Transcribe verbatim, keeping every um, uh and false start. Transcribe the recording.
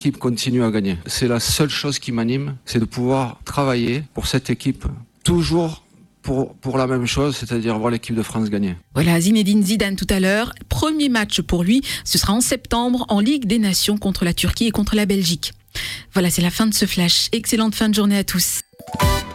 l'équipe continue à gagner. C'est la seule chose qui m'anime, c'est de pouvoir travailler pour cette équipe, toujours pour, pour la même chose, c'est-à-dire voir l'équipe de France gagner. Voilà, Zinedine Zidane tout à l'heure. Premier match pour lui, ce sera en septembre en Ligue des Nations contre la Turquie et contre la Belgique. Voilà, c'est la fin de ce flash. Excellente fin de journée à tous.